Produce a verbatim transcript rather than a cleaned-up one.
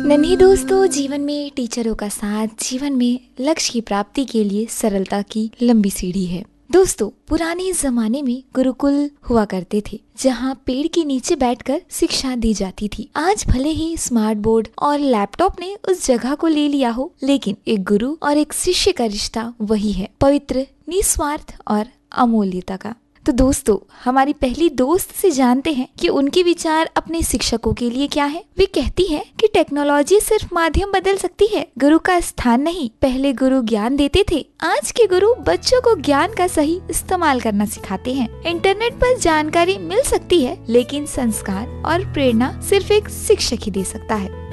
नन्ही दोस्तों, जीवन में टीचरों का साथ जीवन में लक्ष्य की प्राप्ति के लिए सरलता की लंबी सीढ़ी है। दोस्तों, पुराने जमाने में गुरुकुल हुआ करते थे जहाँ पेड़ के नीचे बैठकर शिक्षा दी जाती थी। आज भले ही स्मार्ट बोर्ड और लैपटॉप ने उस जगह को ले लिया हो, लेकिन एक गुरु और एक शिष्य का रिश्ता वही है, पवित्र, निस्वार्थ और अमूल्यता का। तो दोस्तों, हमारी पहली दोस्त से जानते हैं कि उनके विचार अपने शिक्षकों के लिए क्या है। वे कहती है कि टेक्नोलॉजी सिर्फ माध्यम बदल सकती है, गुरु का स्थान नहीं। पहले गुरु ज्ञान देते थे, आज के गुरु बच्चों को ज्ञान का सही इस्तेमाल करना सिखाते हैं। इंटरनेट पर जानकारी मिल सकती है, लेकिन संस्कार और प्रेरणा सिर्फ एक शिक्षक ही दे सकता है।